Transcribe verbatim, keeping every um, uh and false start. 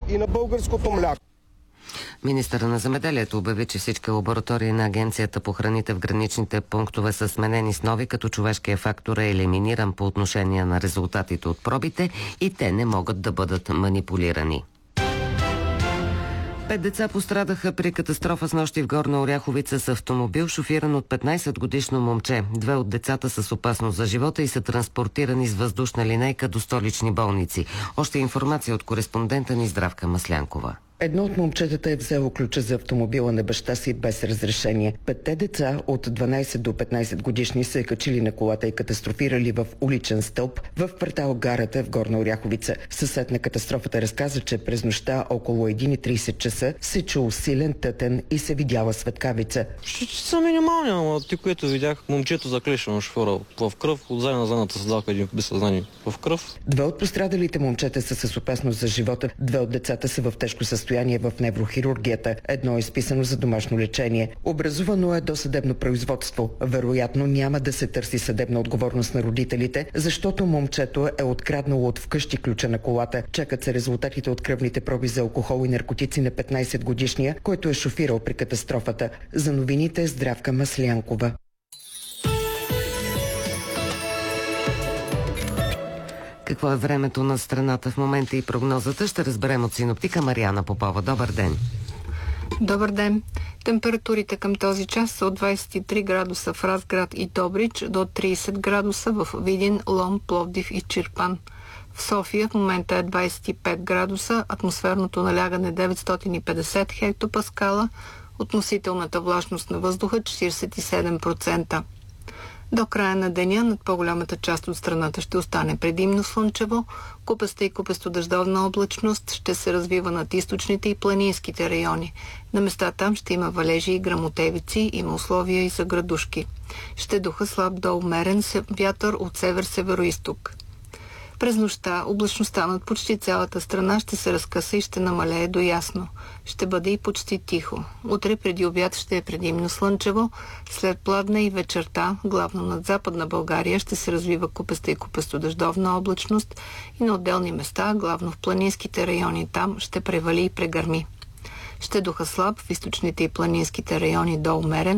и на българското мляко. Министърът на земеделието обяви, че всички лаборатории на Агенцията по храните в граничните пунктове са сменени с нови, като човешкият фактор е елиминиран по отношение на резултатите от пробите и те не могат да бъдат манипулирани. Пет деца пострадаха при катастрофа с нощи в Горна Оряховица с автомобил, шофиран от петнайсетгодишно момче. Две от децата са с опасност за живота и са транспортирани с въздушна линейка до столични болници. Още информация от кореспондента ни Здравка Маслянкова. Едно от момчетата е взело ключа за автомобила на баща си без разрешение. Петте деца от дванайсет до петнайсет годишни се качили на колата и катастрофирали в уличен стълб в квартал Гарата в Горна Оряховица. Съсед на катастрофата разказа, че през нощта около едно и трийсет часа се чул силен тътен и се видяла светкавица. Ще са минимални, ама ти, което видях, момчето заклешено шофьора в кръв, отзади на задната седалка един без съзнание в кръв. Две от пострадалите момчета са с опасност за живота. Две от децата са в тежко състояние в неврохирургията. Едно е изписано за домашно лечение. Образувано е досъдебно производство. Вероятно няма да се търси съдебна отговорност на родителите, защото момчето е откраднало от вкъщи ключа на колата. Чакат се резултатите от кръвните проби за алкохол и наркотици на петнайсетгодишния, който е шофирал при катастрофата. За новините Здравка Маслянкова. Какво е времето на страната в момента и прогнозата, ще разберем от синоптика Мариана Попова. Добър ден! Добър ден! Температурите към този час са от двайсет и три градуса в Разград и Добрич до трийсет градуса в Видин, Лом, Пловдив и Чирпан. В София в момента е двайсет и пет градуса, атмосферното налягане деветстотин и петдесет хектопаскала, относителната влажност на въздуха четирийсет и седем процента. До края на деня над по-голямата част от страната ще остане предимно слънчево, купеста и купесто-дъждовна облачност ще се развива над източните и планинските райони. На места там ще има валежи и гръмотевици, има условия и за градушки. Ще духа слаб до умерен вятър от север-североизток. През нощта облачността над почти цялата страна ще се разкъса и ще намалее до ясно. Ще бъде и почти тихо. Утре преди обяд ще е предимно слънчево, след пладне и вечерта, главно над Западна България, ще се развива купеста и купесто-дъждовна облачност и на отделни места, главно в планинските райони, там ще превали и прегърми. Ще духа слаб в източните и планинските райони до умерен,